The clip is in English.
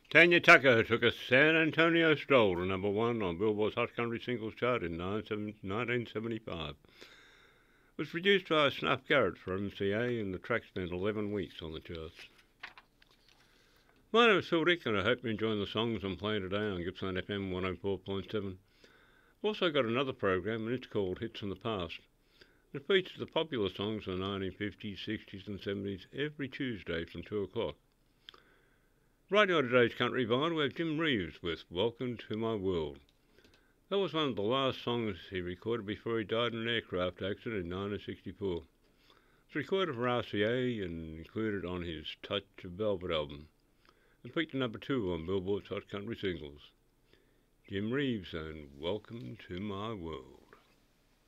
Tanya Tucker took a San Antonio stroll to number one on Billboard's Hot Country Singles Chart in 1975. It was produced by Snuff Garrett for MCA, and the track spent 11 weeks on the charts. My name is Phil Dick, and I hope you're enjoying the songs I'm playing today on Gippsland FM 104.7. I've also got another program, and it's called Hits from the Past. It features the popular songs of the 1950s, 60s and 70s every Tuesday from 2 o'clock. Right now today's Country Vine, we have Jim Reeves with Welcome to My World. That was one of the last songs he recorded before he died in an aircraft accident in 1964. It's recorded for RCA and included on his Touch of Velvet album. It peaked at number 2 on Billboard's Hot Country Singles. Jim Reeves and Welcome to My World.